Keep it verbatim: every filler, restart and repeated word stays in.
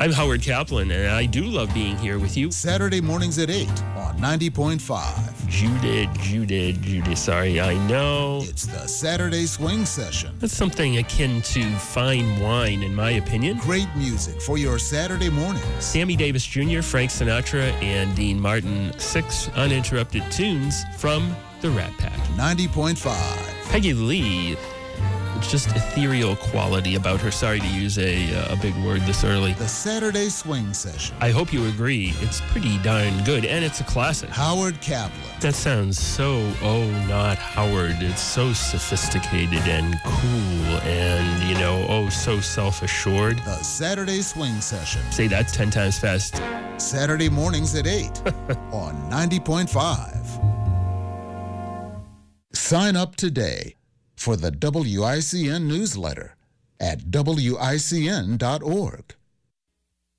I'm Howard Kaplan, and I do love being here with you. Saturday mornings at eight on ninety point five. Judith, Judith, Judith, sorry, I know. It's the Saturday Swing Session. That's something akin to fine wine, in my opinion. Great music for your Saturday mornings. Sammy Davis Junior, Frank Sinatra, and Dean Martin. Six uninterrupted tunes from the Rat Pack. ninety point five. Peggy Lee. It's just ethereal quality about her. Sorry to use a, uh, a big word this early. The Saturday Swing Session. I hope you agree. It's pretty darn good, and it's a classic. Howard Kaplan. That sounds so, oh, not Howard. It's so sophisticated and cool and, you know, oh, so self-assured. The Saturday Swing Session. Say that ten times fast. Saturday mornings at eight on ninety point five. Sign up today for the W I C N newsletter at W I C N dot org.